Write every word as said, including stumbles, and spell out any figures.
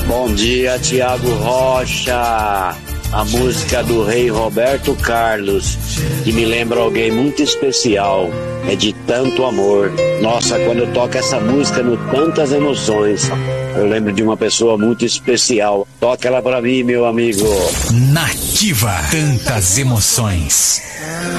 Bom dia, Tiago Rocha. A música do rei Roberto Carlos, que me lembra alguém muito especial, é De Tanto Amor. Nossa, quando toca essa música no Tantas Emoções, eu lembro de uma pessoa muito especial. Toca ela pra mim, meu amigo. Nativa, Tantas Emoções.